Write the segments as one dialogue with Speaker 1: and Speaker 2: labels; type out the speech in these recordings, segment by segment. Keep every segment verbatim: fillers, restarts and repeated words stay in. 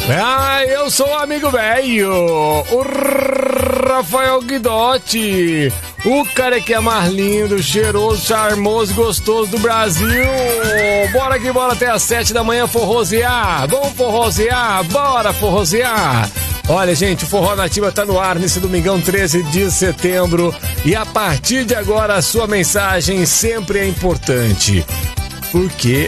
Speaker 1: Ah, eu sou o amigo velho, o Rafael Guidotti, o cara que é mais lindo, cheiroso, charmoso e gostoso do Brasil. Bora que bora até às sete da manhã forrosear. Vamos forrosear, bora forrosear. Olha, gente, o Forró Nativa tá no ar nesse domingão treze de setembro. E a partir de agora a sua mensagem sempre é importante, porque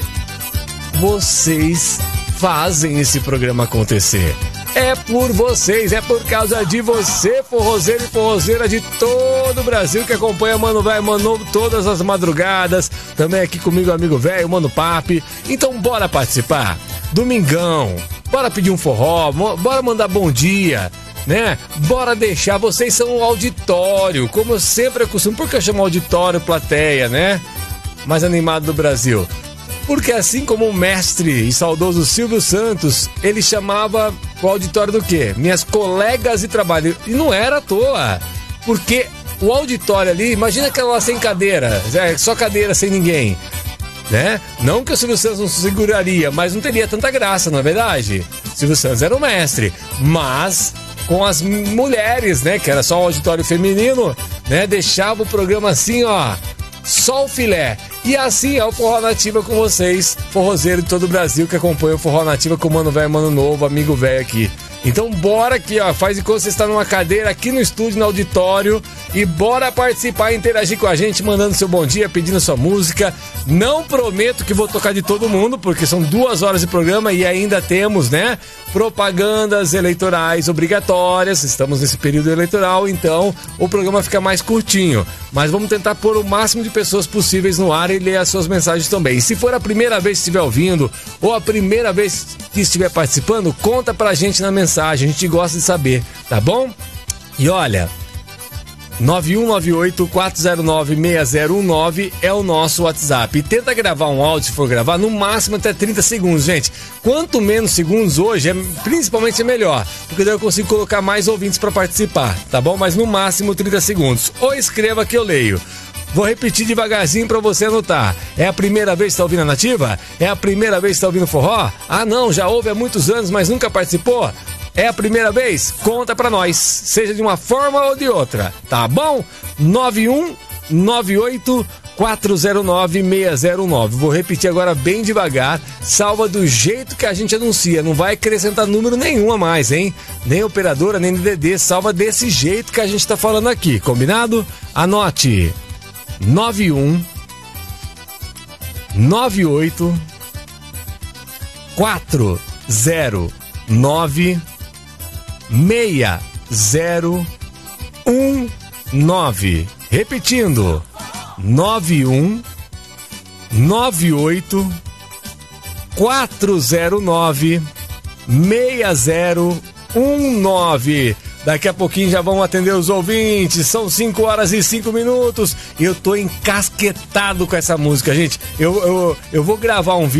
Speaker 1: vocês fazem esse programa acontecer. É por vocês, é por causa de você, forrozeiro e forrozeira de todo o Brasil que acompanha Mano Velho, Mano Novo todas as madrugadas. Também aqui comigo, amigo velho, Mano Papi. Então bora participar. Domingão, bora pedir um forró, bora mandar bom dia, né? Bora deixar, vocês são o auditório, como eu sempre costumo. Por que eu chamo auditório, plateia, né? Mais animado do Brasil. Porque assim como o mestre e saudoso Silvio Santos, ele chamava o auditório do quê? Minhas colegas de trabalho. E não era à toa, porque o auditório ali, imagina aquela lá sem cadeira, só cadeira sem ninguém, né? Não que o Silvio Santos não seguraria, mas não teria tanta graça, não é verdade? Silvio Santos era o mestre, mas com as mulheres, né? Que era só um auditório feminino, né? Deixava o programa assim, ó, só o filé. E assim é o Forró Nativa com vocês, forrozeiro de todo o Brasil que acompanha o Forró Nativa com o Mano Velho, Mano Novo, amigo velho aqui. Então bora aqui, ó, faz de conta que você está numa cadeira aqui no estúdio, no auditório, e bora participar e interagir com a gente, mandando seu bom dia, pedindo sua música. Não prometo que vou tocar de todo mundo, porque são duas horas de programa e ainda temos, né, propagandas eleitorais obrigatórias. Estamos nesse período eleitoral, então o programa fica mais curtinho. Mas vamos tentar pôr o máximo de pessoas possíveis no ar e ler as suas mensagens também. E se for a primeira vez que estiver ouvindo, ou a primeira vez que estiver participando, conta pra gente na mensagem. A gente gosta de saber, tá bom? E olha, nove um nove oito quatro zero nove seis zero um nove é o nosso WhatsApp. E tenta gravar um áudio, se for gravar, no máximo até trinta segundos, gente. Quanto menos segundos hoje, é, principalmente é melhor, porque daí eu consigo colocar mais ouvintes para participar, tá bom? Mas no máximo trinta segundos. Ou escreva que eu leio. Vou repetir devagarzinho pra você anotar. É a primeira vez que tá ouvindo a Nativa? É a primeira vez que tá ouvindo forró? Ah não, já ouve há muitos anos, mas nunca participou? É a primeira vez? Conta pra nós, seja de uma forma ou de outra, tá bom? nove um nove oito quatro zero nove seis zero um nove. Vou repetir agora bem devagar, salva do jeito que a gente anuncia, não vai acrescentar número nenhum a mais, hein? Nem operadora, nem D D D, salva desse jeito que a gente tá falando aqui, combinado? Anote: nove um nove oito quatro zero nove seis zero um nove. Repetindo: nove um nove oito quatro zero nove seis zero um nove. Daqui a pouquinho já vão atender os ouvintes. São cinco horas e cinco minutos. E eu tô encasquetado com essa música, gente. Eu, eu, eu vou gravar um vídeo